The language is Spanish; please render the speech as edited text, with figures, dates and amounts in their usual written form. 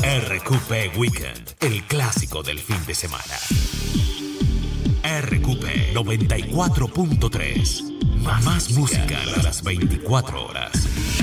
RQP Weekend, el clásico del fin de semana. RQP 94.3. Más música a las 24 horas.